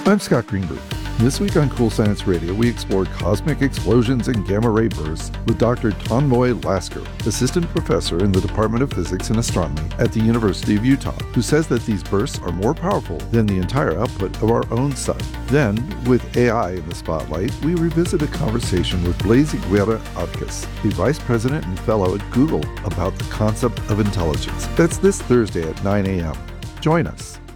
I'm Scott Greenberg. This week on Cool Science Radio, we explored cosmic explosions and gamma-ray bursts with Dr. Tonmoy Lasker, assistant professor in the Department of Physics and Astronomy at the University of Utah, who says that these bursts are more powerful than the entire output of our own sun. Then, with AI in the spotlight, we revisit a conversation with Blaise Guerra-Adkes, a vice president and fellow at Google, about the concept of intelligence. That's this Thursday at 9 a.m. Join us.